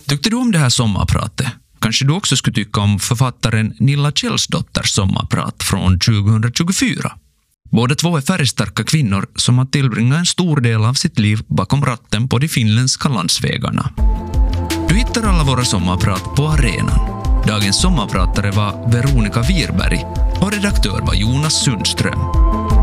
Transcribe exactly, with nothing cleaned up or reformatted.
Tyckte du om det här sommarpratet? Kanske du också skulle tycka om författaren Nilla Kjellsdotters sommarprat från tjugohundratjugofyra. Båda två är färgstarka kvinnor som har tillbringat en stor del av sitt liv bakom ratten på de finländska landsvägarna. Du hittar alla våra sommarprat på arenan. Dagens sommarpratare var Veronica Wirberg och redaktör var Jonas Sundström.